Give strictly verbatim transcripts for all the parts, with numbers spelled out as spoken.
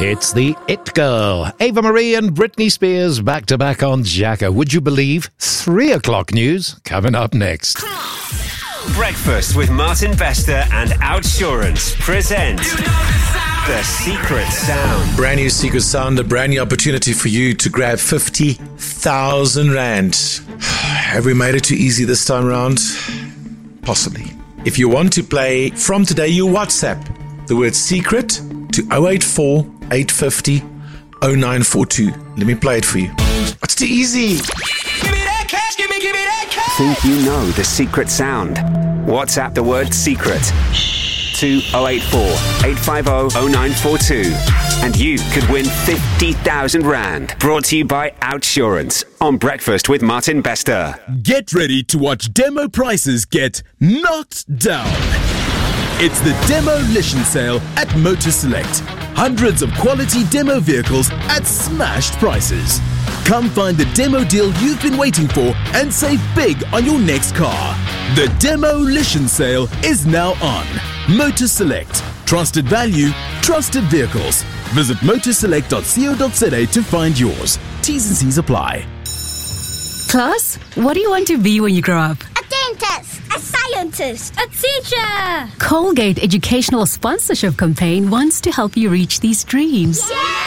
It's the It Girl, Ava Marie and Britney Spears back to back on Jacka. Would you believe? Three o'clock news coming up next. Breakfast with Martin Bester and Outsurance present The Secret Sound. Brand new Secret Sound, a brand new opportunity for you to grab fifty thousand rand. Have we made it too easy this time around? Possibly. If you want to play from today, you WhatsApp the word secret to oh eight four, eight five oh, oh nine four two. Let me play it for you. It's too easy. Give me that cash, give me, give me that cash. Think you know the secret sound? WhatsApp the word secret to oh eight four, eight five oh, oh nine four two. And you could win fifty thousand rand. Brought to you by Outsurance on Breakfast with Martin Bester. Get ready to watch demo prices get knocked down. It's the Demolition Sale at Motor Select. Hundreds of quality demo vehicles at smashed prices. Come find the demo deal you've been waiting for and save big on your next car. The Demolition Sale is now on. Motor Select. Trusted value, trusted vehicles. Visit motorselect dot co dot za to find yours. T's and C's apply. Class, what do you want to be when you grow up? A dentist, a scientist, A teacher! Colgate Educational Sponsorship Campaign wants to help you reach these dreams.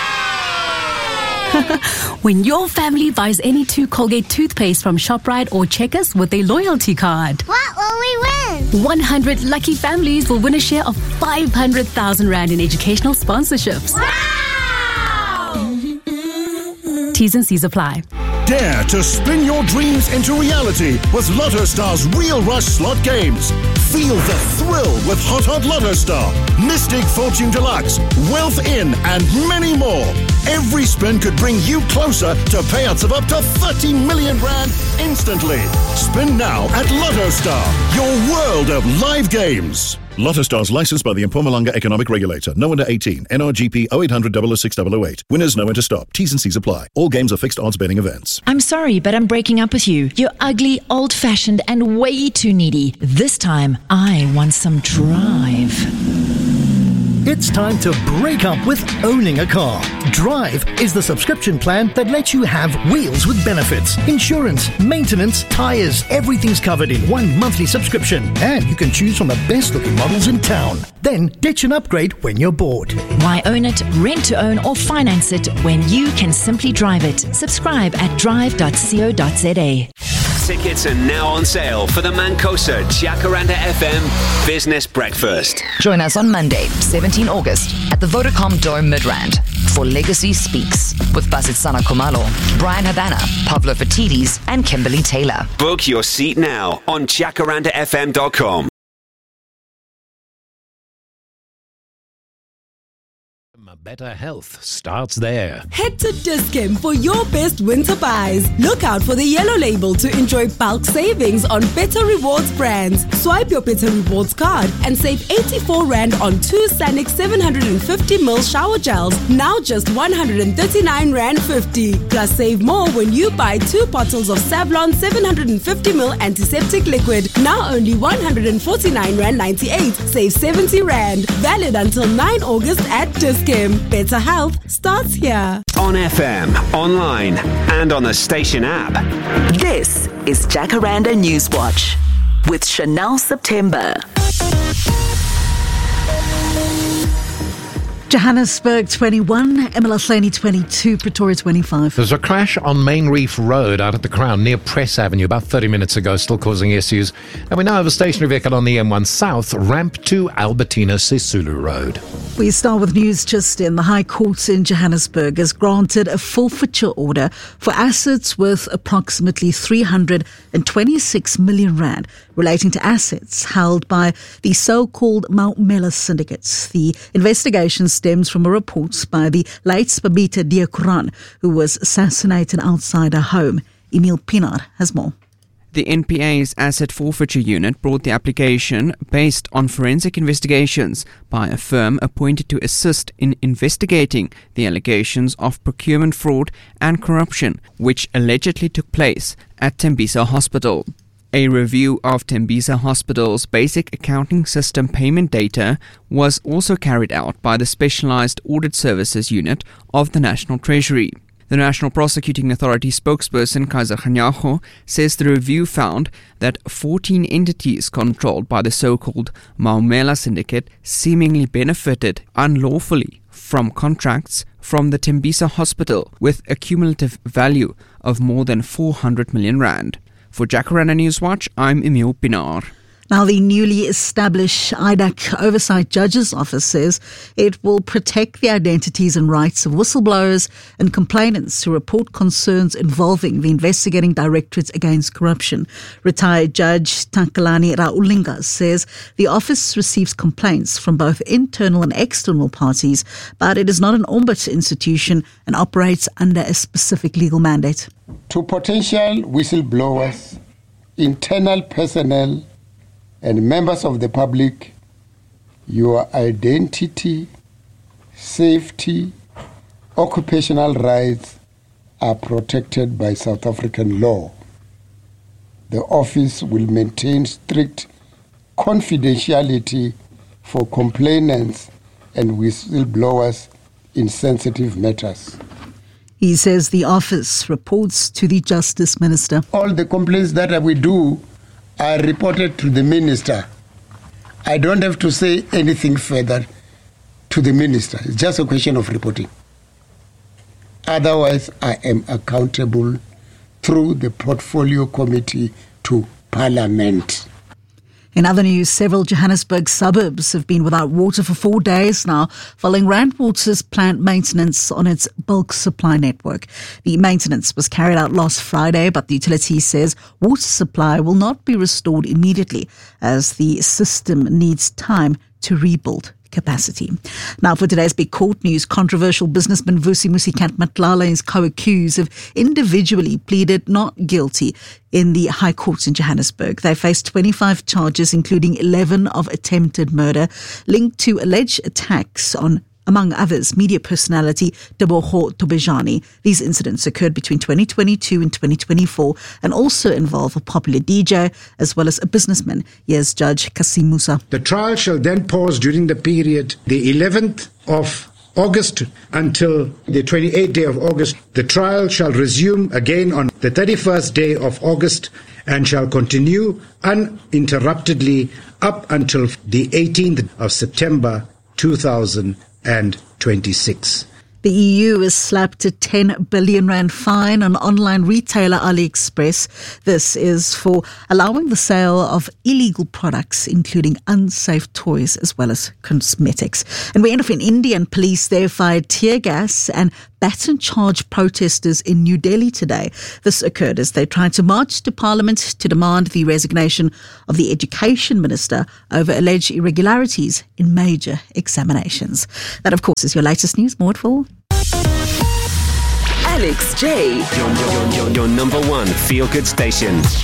When your family buys any two Colgate toothpaste from ShopRite or Checkers with a loyalty card, what will we win? one hundred lucky families will win a share of five hundred thousand rand in educational sponsorships. Wow! T's and C's apply. Dare to spin your dreams into reality with Lotto Star's Real Rush slot games. Feel the thrill with Hot Hot Lotto Star, Mystic Fortune Deluxe, Wealth In, and many more. Every spin could bring you closer to payouts of up to thirty million rand instantly. Spin now at Lotto Star, your world of live games. Lotto Stars licensed by the Mpumalanga Economic Regulator. No under eighteen. N R G P oh eight hundred, double oh six, double oh eight. Winners know when to stop. T's and C's apply. All games are fixed odds betting events. I'm sorry, but I'm breaking up with you. You're ugly, old-fashioned, and way too needy. This time, I want some drive. It's time to break up with owning a car. Drive is the subscription plan that lets you have wheels with benefits, insurance, maintenance, tires, everything's covered in one monthly subscription. And you can choose from the best looking models in town. Then ditch and upgrade when you're bored. Why own it, rent to own, or finance it when you can simply drive it? Subscribe at drive dot co dot za. Tickets are now on sale for the Mancosa Jacaranda F M Business Breakfast. Join us on Monday, seventeenth August, at the Vodacom Dome Midrand for Legacy Speaks with Basitsana Kumalo, Brian Havana, Pavlo Fatidis, and Kimberly Taylor. Book your seat now on jacaranda f m dot com. Better health starts there. Head to Dis-Chem for your best winter buys. Look out for the yellow label to enjoy bulk savings on Better Rewards brands. Swipe your Better Rewards card and save eighty-four rand on two Sanex seven hundred fifty milliliter shower gels, now just one hundred thirty-nine rand fifty. Plus save more when you buy two bottles of Savlon seven hundred fifty milliliter antiseptic liquid, now only one hundred forty-nine rand ninety-eight. Save seventy rand. Valid until ninth August at Dis-Chem. Better health starts here. On F M, online, and on the station app. This is Jacaranda Newswatch with Chanel September. Johannesburg twenty-one, eMalahleni twenty-two, Pretoria twenty-five. There's a crash on Main Reef Road out at the Crown near Press Avenue about thirty minutes ago, still causing issues. And we now have a stationary vehicle on the M one South, ramp to Albertina Sisulu Road. We start with news just in. The High Court in Johannesburg has granted a forfeiture order for assets worth approximately three hundred twenty-six million rand relating to assets held by the so-called Maumela syndicates. The investigation stems from a report by the late Babita Deokaran, who was assassinated outside her home. Emil Pinar has more. The N P A's Asset Forfeiture Unit brought the application based on forensic investigations by a firm appointed to assist in investigating the allegations of procurement fraud and corruption which allegedly took place at Tembisa Hospital. A review of Tembisa Hospital's basic accounting system payment data was also carried out by the Specialized Audit Services Unit of the National Treasury. The National Prosecuting Authority spokesperson Kaiser Khanyago says the review found that fourteen entities controlled by the so-called Maumela Syndicate seemingly benefited unlawfully from contracts from the Tembisa Hospital with a cumulative value of more than four hundred million rand. For Jacaranda Newswatch, I'm Emil Pinar. Now, the newly established I D A C Oversight Judges Office says it will protect the identities and rights of whistleblowers and complainants who report concerns involving the investigating directorate against corruption. Retired Judge Takalani Raulinga says the office receives complaints from both internal and external parties, but it is not an ombuds institution and operates under a specific legal mandate. To potential whistleblowers, internal personnel, and members of the public, your identity, safety, occupational rights are protected by South African law. The office will maintain strict confidentiality for complainants and whistleblowers in sensitive matters. He says the office reports to the Justice Minister. All the complaints that we do are reported to the Minister. I don't have to say anything further to the Minister. It's just a question of reporting. Otherwise, I am accountable through the Portfolio Committee to Parliament. In other news, several Johannesburg suburbs have been without water for four days now, following Rand Water's planned maintenance on its bulk supply network. The maintenance was carried out last Friday, but the utility says water supply will not be restored immediately as the system needs time to rebuild capacity. Now for today's big court news, controversial businessman Vusi Musikat Matlala is co-accused have individually pleaded not guilty in the High Court in Johannesburg. They faced twenty-five charges, including eleven of attempted murder, linked to alleged attacks on, among others, media personality Tebogo Tobejane. These incidents occurred between twenty twenty-two and twenty twenty-four and also involve a popular D J as well as a businessman. Here's Judge Kasim Musa. The trial shall then pause during the period the eleventh of August until the twenty-eighth day of August. The trial shall resume again on the thirty-first day of August and shall continue uninterruptedly up until the eighteenth of September two thousand twenty-six. The E U has slapped a ten billion rand fine on online retailer AliExpress. This is for allowing the sale of illegal products, including unsafe toys as well as cosmetics. And we end up in India, and police there fired tear gas and baton charged protesters in New Delhi today. This occurred as they tried to march to Parliament to demand the resignation of the Education Minister over alleged irregularities in major examinations. That, of course, is your latest news. More at four. Alex J. Your, your, your, your number one feel-good station.